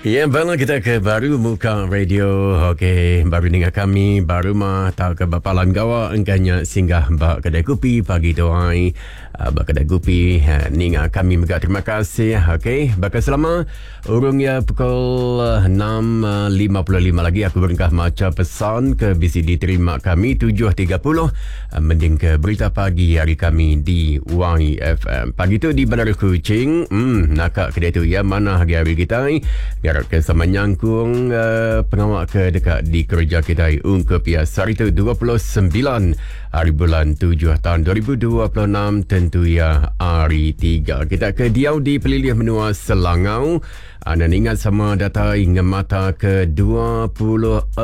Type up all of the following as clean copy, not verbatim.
Ya, baiklah kita ke baru muka radio. Okey, baru dengar kami, baru mah tahu ke bapalan gawa engkanya singgah bak kedai kopi pagi tu ai. Bak kedai kopi ninga kami mega terima kasih. Okey, bakal selama urung ya pukul 6.55 lagi aku berengkah maca pesan ke BCD terima kami 7.30 mending ke berita pagi hari kami di YFM. Pagi tu di Bandar Kuching. Nakak kedai tu ya mana hari-hari kita ni. Ke sama nyangkung pengawak ke dekat di kerja kita ungkup ya hari itu 29 hari bulan 7 tahun 2026 tentu ya hari 3 kita ke Diau di Pelilih Menua Selangau. Anda ingat sama data hingga mata ke 24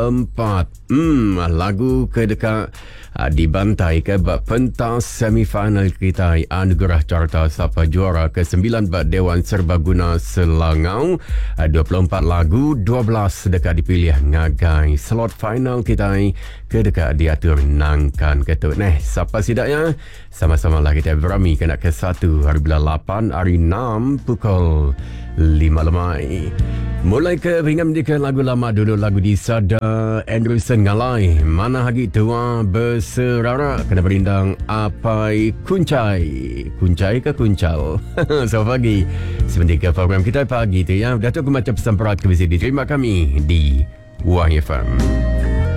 lagu ke dekat dibantai ke bab pentas semifinal kita anugerah carta siapa juara ke-9 bab Dewan Serbaguna Selangau. 24 lagu 12 dekat dipilih ngagai slot final kita ke dekat diatur nangkan ketut siapa sidaknya sama-sama lah kita berami kena ke 1 hari bulan 8 hari 6 pukul 5 lemai. Mulai ke ringan mendikan lagu lama dulu, lagu di Sada Anderson Ngalai mana hagi tua berserarak kena berindang apai kuncai ke kuncal. So pagi sebentar program kita pagi tu ya Datuk aku macam pesan perat ke BCD terima kami di YFM.